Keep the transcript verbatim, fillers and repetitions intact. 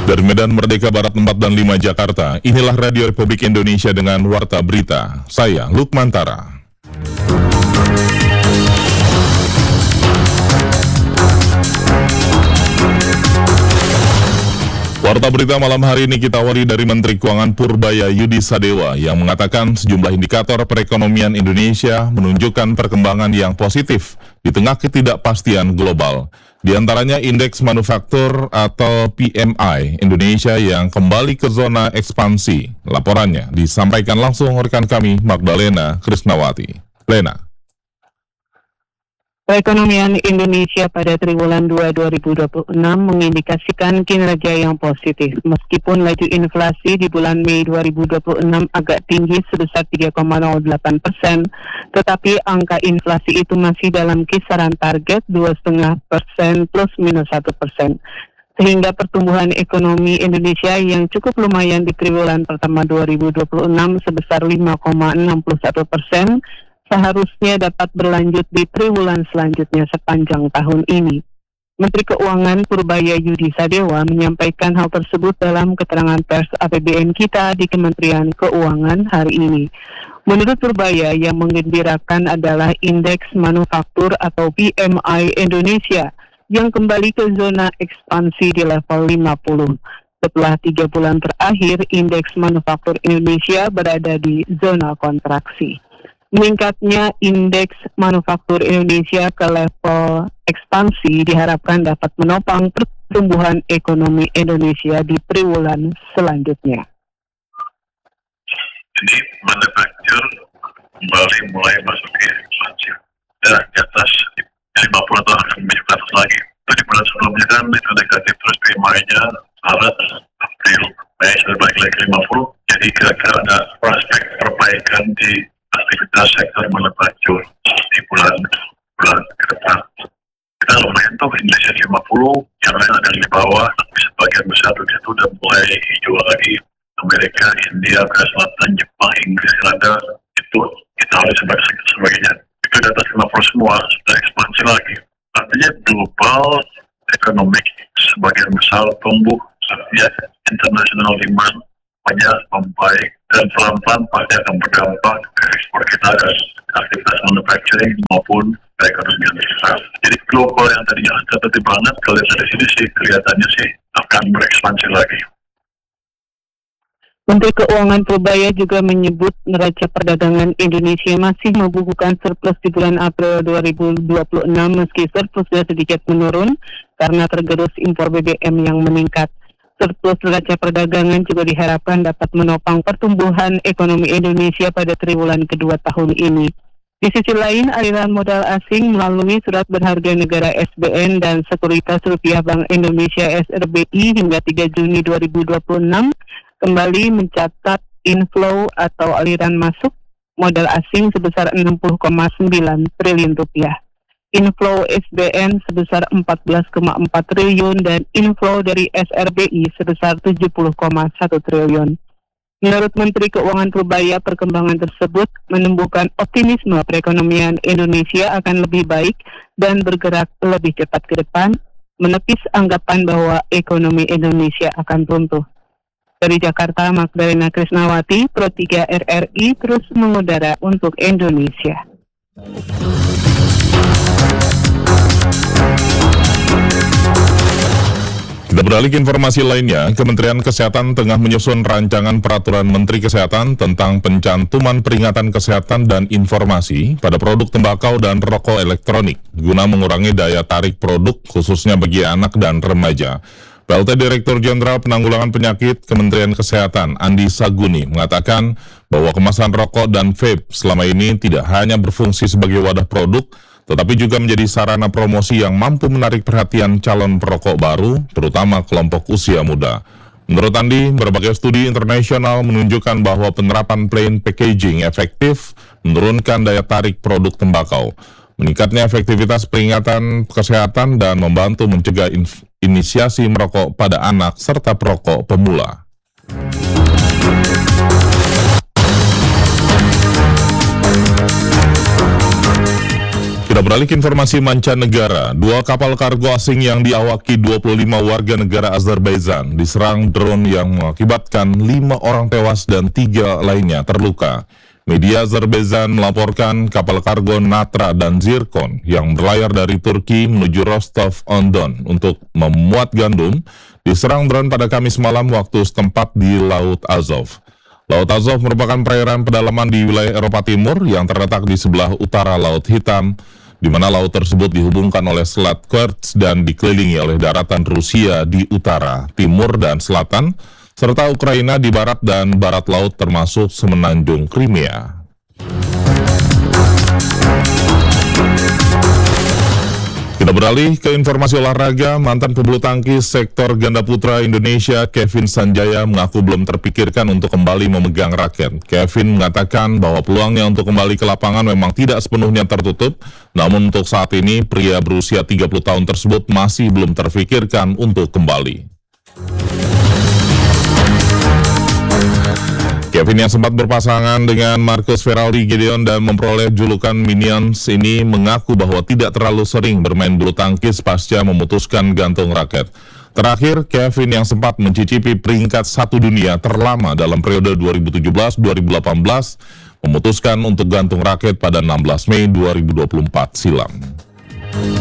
Dari Medan Merdeka Barat empat dan lima Jakarta, inilah Radio Republik Indonesia dengan Warta Berita. Saya Lukman Tara. Warta Berita malam hari ini kita awali dari Menteri Keuangan Purbaya Yudi Sadewa yang mengatakan sejumlah indikator perekonomian Indonesia menunjukkan perkembangan yang positif di tengah ketidakpastian global. Di antaranya indeks manufaktur atau P M I Indonesia yang kembali ke zona ekspansi. Laporannya disampaikan langsung rekan kami Magdalena Krisnawati. Lena. Perekonomian Indonesia pada triwulan dua dua ribu dua puluh enam mengindikasikan kinerja yang positif, meskipun laju inflasi di bulan Mei dua ribu dua puluh enam agak tinggi sebesar tiga koma nol delapan persen, tetapi angka inflasi itu masih dalam kisaran target dua koma lima persen plus minus satu persen. Sehingga pertumbuhan ekonomi Indonesia yang cukup lumayan di triwulan pertama dua ribu dua puluh enam sebesar lima koma enam satu persen, seharusnya dapat berlanjut di triwulan selanjutnya sepanjang tahun ini. Menteri Keuangan Purbaya Yudi Sadewa menyampaikan hal tersebut dalam keterangan pers A P B N kita di Kementerian Keuangan hari ini. Menurut Purbaya, yang menggembirakan adalah indeks manufaktur atau P M I Indonesia yang kembali ke zona ekspansi di level lima puluh. Setelah tiga bulan terakhir, indeks manufaktur Indonesia berada di zona kontraksi. Meningkatnya indeks manufaktur Indonesia ke level ekspansi diharapkan dapat menopang pertumbuhan ekonomi Indonesia di triwulan selanjutnya. Jadi manufaktur kembali mulai masuk ke ekspansi. Dan di atas lima puluh atau akan lebih ke atas lagi. Di bulan sebelumnya kan itu negatif terus P M I-nya Maret, April, Mei sudah balik lagi lima puluh. Jadi kira-kira ada prospek perbaikan di aktivitas sektor manufaktur di bulan bulan ke depan. Kita lumayan tuh Indonesia lima puluh, yang lain ada di bawah, tapi sebagian besar itu sudah mulai hijau lagi. Amerika, India, Korea Selatan, Jepang, Inggris, Kanada, itu kita harus sebagainya. Itu di atas lima puluh semua, sudah ekspansi lagi. Artinya global ekonomi sebagian besar tumbuh, artinya international demand banyak membaik dan pelan-pelan pasti akan berdampak ke ekspor kita dan aktivitas manufacturing maupun perekonomian kita. Jadi global yang tadinya tertib banget, kalau dari sini sih kelihatannya sih akan berekspansi lagi. Menteri Keuangan Purbaya juga menyebut neraca perdagangan Indonesia masih membukukan surplus di bulan April dua ribu dua puluh enam meski surplusnya sedikit menurun karena tergerus impor B B M yang meningkat. Surplus neraca perdagangan juga diharapkan dapat menopang pertumbuhan ekonomi Indonesia pada triwulan kedua tahun ini. Di sisi lain, aliran modal asing melalui surat berharga negara S B N dan Sekuritas Rupiah Bank Indonesia S R B I hingga tiga Juni dua ribu dua puluh enam kembali mencatat inflow atau aliran masuk modal asing sebesar enam puluh koma sembilan triliun rupiah. Inflow S B N sebesar empat belas koma empat triliun dan inflow dari S R B I sebesar tujuh puluh koma satu triliun. Menurut Menteri Keuangan Purbaya, perkembangan tersebut menumbuhkan optimisme perekonomian Indonesia akan lebih baik dan bergerak lebih cepat ke depan, menepis anggapan bahwa ekonomi Indonesia akan runtuh. Dari Jakarta, Magdalena Krisnawati, Pro tiga R R I terus mengudara untuk Indonesia. Kita beralih ke informasi lainnya, Kementerian Kesehatan tengah menyusun rancangan peraturan Menteri Kesehatan tentang pencantuman peringatan kesehatan dan informasi pada produk tembakau dan rokok elektronik, guna mengurangi daya tarik produk khususnya bagi anak dan remaja. P L T Direktur Jenderal Penanggulangan Penyakit Kementerian Kesehatan Andi Saguni mengatakan bahwa kemasan rokok dan vape selama ini tidak hanya berfungsi sebagai wadah produk, tetapi juga menjadi sarana promosi yang mampu menarik perhatian calon perokok baru, terutama kelompok usia muda. Menurut Andi, berbagai studi internasional menunjukkan bahwa penerapan plain packaging efektif menurunkan daya tarik produk tembakau, meningkatnya efektivitas peringatan kesehatan dan membantu mencegah inf- inisiasi merokok pada anak serta perokok pemula. Kita beralih ke informasi mancanegara. Dua kapal kargo asing yang diawaki dua puluh lima warga negara Azerbaijan diserang drone yang mengakibatkan lima orang tewas dan tiga lainnya terluka. Media Azerbaijan melaporkan kapal kargo Natra dan Zirkon yang berlayar dari Turki menuju Rostov-on-Don untuk memuat gandum diserang drone pada Kamis malam waktu setempat di Laut Azov. Laut Azov merupakan perairan pedalaman di wilayah Eropa Timur yang terletak di sebelah utara Laut Hitam, di mana laut tersebut dihubungkan oleh Selat Kerch dan dikelilingi oleh daratan Rusia di utara, timur, dan selatan, serta Ukraina di barat dan barat laut termasuk semenanjung Crimea. Kita beralih ke informasi olahraga. Mantan pebulu tangkis sektor ganda putra Indonesia Kevin Sanjaya mengaku belum terpikirkan untuk kembali memegang raket. Kevin mengatakan bahwa peluangnya untuk kembali ke lapangan memang tidak sepenuhnya tertutup, namun untuk saat ini pria berusia tiga puluh tahun tersebut masih belum terpikirkan untuk kembali. Kevin yang sempat berpasangan dengan Marcus Ferrari Gideon dan memperoleh julukan Minions ini mengaku bahwa tidak terlalu sering bermain bulu tangkis pasca memutuskan gantung raket. Terakhir, Kevin yang sempat mencicipi peringkat satu dunia terlama dalam periode dua ribu tujuh belas dua ribu delapan belas memutuskan untuk gantung raket pada enam belas Mei dua ribu dua puluh empat silam.